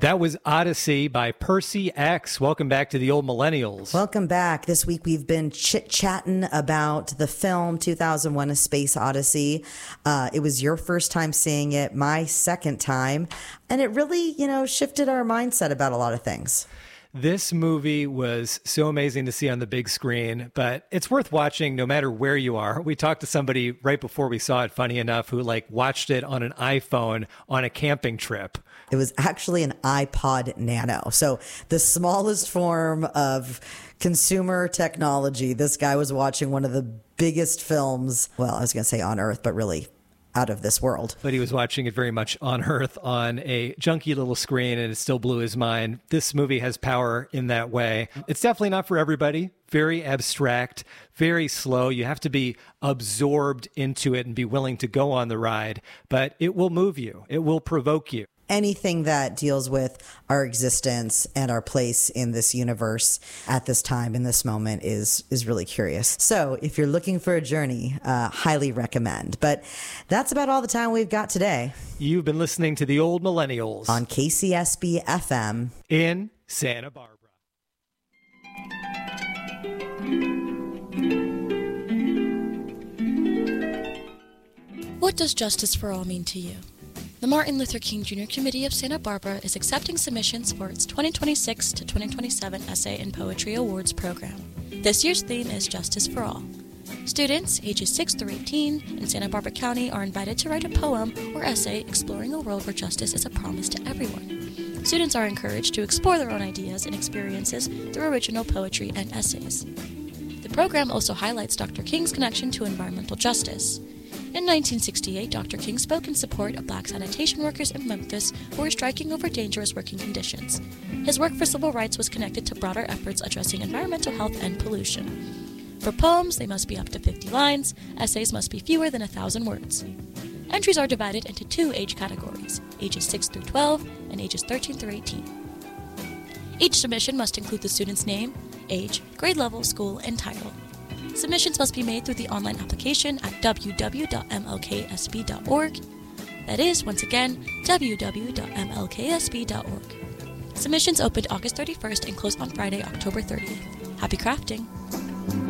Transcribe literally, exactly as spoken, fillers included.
That was Odyssey by Percy X. Welcome back to the Old Millennials. Welcome back. This week we've been chit-chatting about the film two thousand one: A Space Odyssey. Uh, it was your first time seeing it, my second time, and it really, you know, shifted our mindset about a lot of things. This movie was so amazing to see on the big screen, but it's worth watching no matter where you are. We talked to somebody right before we saw it, funny enough, who like watched it on an iPhone on a camping trip. It was actually an iPod Nano. So the smallest form of consumer technology. This guy was watching one of the biggest films, well, I was going to say on Earth, but really out of this world. But he was watching it very much on Earth on a junky little screen, and it still blew his mind. This movie has power in that way. It's definitely not for everybody. Very abstract, very slow. You have to be absorbed into it and be willing to go on the ride, but it will move you. It will provoke you. Anything that deals with our existence and our place in this universe at this time, in this moment, is is really curious. So if you're looking for a journey, uh, highly recommend. But that's about all the time we've got today. You've been listening to The Old Millennials on K C S B F M in Santa Barbara. What does justice for all mean to you? The Martin Luther King Junior Committee of Santa Barbara is accepting submissions for its twenty twenty-six to twenty twenty-seven Essay and Poetry Awards program. This year's theme is Justice for All. Students ages six through eighteen in Santa Barbara County are invited to write a poem or essay exploring a world where justice is a promise to everyone. Students are encouraged to explore their own ideas and experiences through original poetry and essays. The program also highlights Doctor King's connection to environmental justice. In nineteen sixty-eight, Doctor King spoke in support of black sanitation workers in Memphis who were striking over dangerous working conditions. His work for civil rights was connected to broader efforts addressing environmental health and pollution. For poems, they must be up to fifty lines. Essays must be fewer than one thousand words. Entries are divided into two age categories, ages six through twelve and ages thirteen through eighteen. Each submission must include the student's name, age, grade level, school, and title. Submissions must be made through the online application at w w w dot m l k s b dot org. That is, once again, w w w dot m l k s b dot org. Submissions opened August thirty-first and closed on Friday, October thirtieth. Happy crafting!